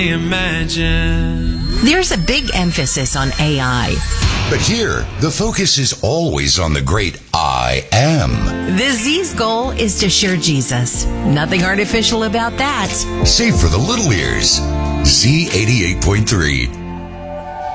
Imagine. There's a big emphasis on AI. But here, the focus is always on the great I am. The Z's goal is to share Jesus. Nothing artificial about that. Save for the little ears. Z88.3.